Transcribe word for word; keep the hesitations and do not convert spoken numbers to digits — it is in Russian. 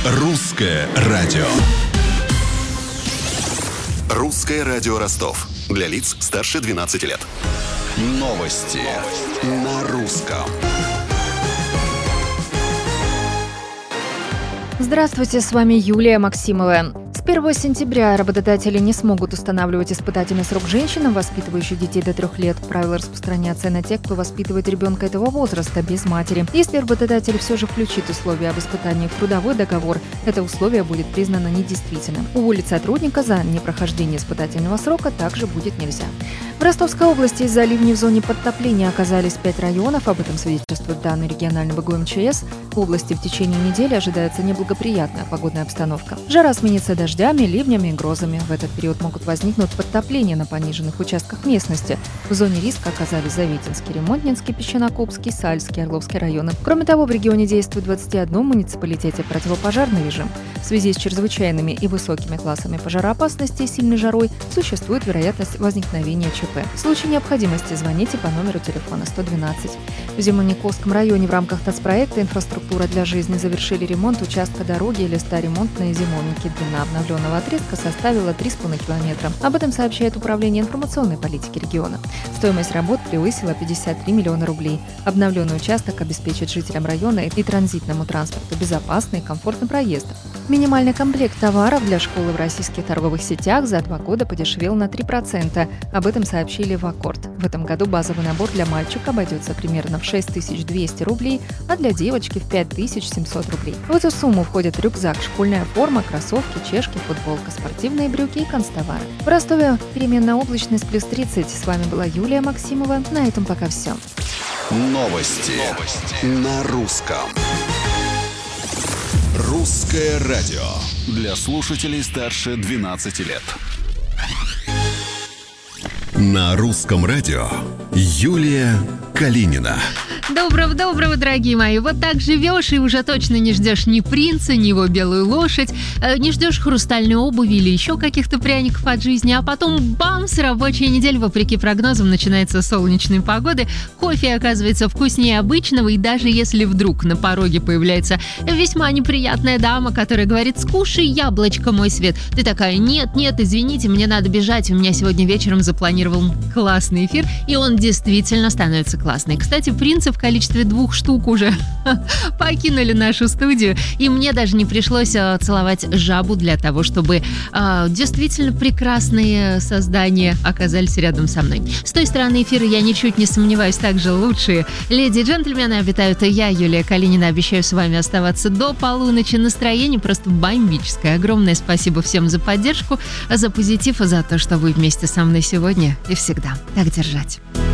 Русское радио. Русское радио Ростов. Для лиц старше двенадцати лет. Новости на русском. Здравствуйте, с вами Юлия Максимова. С первого сентября работодатели не смогут устанавливать испытательный срок женщинам, воспитывающим детей до трех лет. Правила распространяются на тех, кто воспитывает ребенка этого возраста без матери. Если работодатель все же включит условия об испытании в трудовой договор, это условие будет признано недействительным. Уволить сотрудника за непрохождение испытательного срока также будет нельзя. В Ростовской области из-за ливней в зоне подтопления оказались пять районов. Об этом свидетельствуют данные регионального ГУМЧС. В области в течение недели ожидается неблагоприятная погодная обстановка. Жара сменится дождями, ливнями и грозами. В этот период могут возникнуть подтопления на пониженных участках местности. В зоне риска оказались Завитинский, Ремонтнинский, Песчинокопский, Сальский, Орловский районы. Кроме того, в регионе действует в двадцати одном муниципалитете противопожарный режим. В связи с чрезвычайными и высокими классами пожароопасности и сильной жарой существует вероятность возникновения ЧП. В случае необходимости звоните по номеру телефона сто двенадцать. В Зимониковском районе в рамках нацпроекта «Инфраструктура для жизни» завершили ремонт участка дороги Листа-Ремонтная Зимовники. Длина обновленного отрезка составила три с половиной километра. Об этом сообщает Управление информационной политики региона. Стоимость работ превысила пятьдесят три миллиона рублей. Обновленный участок обеспечит жителям района и транзитному транспорту безопасный и комфортный проезд. Минимальный комплект товаров для школы в российских торговых сетях за два года подешевел на три процента. Об этом сообщили в Аккорд. В этом году базовый набор для мальчика обойдется примерно в шесть тысяч двести рублей, а для девочки в пять тысяч семьсот рублей. В эту сумму входят рюкзак, школьная форма, кроссовки, чешки, футболка, спортивные брюки и канцтовары. В Ростове переменная облачность плюс тридцать. С вами была Юлия Максимова. На этом пока все. Новости, Новости. на русском. Русское радио. Для слушателей старше двенадцати лет. На русском радио Юлия Калинина. Доброго-доброго, дорогие мои. Вот так живешь и уже точно не ждешь ни принца, ни его белую лошадь, не ждешь хрустальной обуви или еще каких-то пряников от жизни, а потом бамс, рабочая неделя, вопреки прогнозам, начинается с солнечной погоды, кофе оказывается вкуснее обычного, и даже если вдруг на пороге появляется весьма неприятная дама, которая говорит: «Скушай яблочко, мой свет», ты такая: «Нет, нет, извините, мне надо бежать, у меня сегодня вечером запланирован классный эфир», и он действительно становится классный. Кстати, принцы в количестве двух штук уже покинули нашу студию, и мне даже не пришлось э, целовать жабу для того, чтобы э, действительно прекрасные создания оказались рядом со мной. С той стороны эфира, я ничуть не сомневаюсь, также лучшие леди и джентльмены обитают. И я, Юлия Калинина, обещаю с вами оставаться до полуночи. Настроение просто бомбическое. Огромное спасибо всем за поддержку, за позитив и за то, что вы вместе со мной сегодня и всегда. Так держать.